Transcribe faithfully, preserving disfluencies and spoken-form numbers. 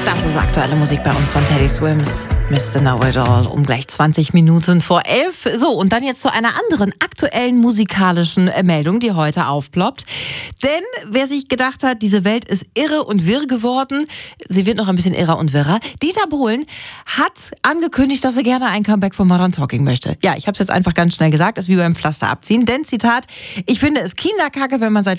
Das ist aktuelle Musik bei uns von Teddy Swims. Mister Know It All um gleich zwanzig Minuten vor elf. So, und dann jetzt zu einer anderen aktuellen musikalischen Meldung, die heute aufploppt. Denn wer sich gedacht hat, diese Welt ist irre und wirr geworden, sie wird noch ein bisschen irrer und wirrer. Dieter Bohlen hat angekündigt, dass er gerne ein Comeback von Modern Talking möchte. Ja, ich habe es jetzt einfach ganz schnell gesagt, ist wie beim Pflaster abziehen. Denn, Zitat, ich finde es kinderkacke, wenn man seit